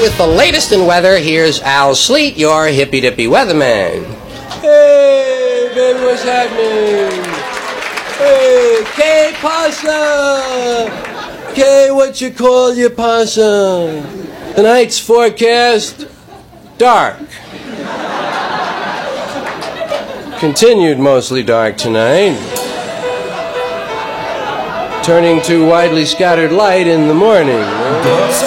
with the latest in weather, here's Al Sleet, your hippy-dippy weatherman. Hey, baby, what's happening? Hey, ¿qué pasa? ¿Qué, what you call your pasa? Tonight's forecast, dark. Continued mostly dark tonight. Turning to widely scattered light in the morning.